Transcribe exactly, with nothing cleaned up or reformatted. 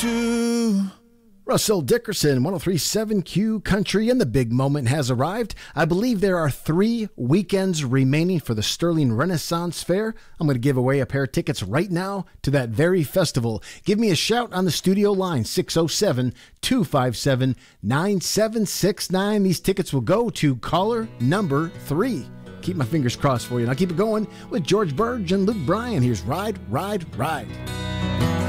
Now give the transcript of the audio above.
to Russell Dickerson, one oh three point seven Q Country, and the big moment has arrived. I believe there are three weekends remaining for the Sterling Renaissance Fair. I'm going to give away a pair of tickets right now to that very festival. Give me a shout on the studio line, six oh seven, two five seven, nine seven six nine. These tickets will go to caller number three. Keep my fingers crossed for you, and I'll keep it going with George Burge and Luke Bryan. Here's Ride, Ride, Ride.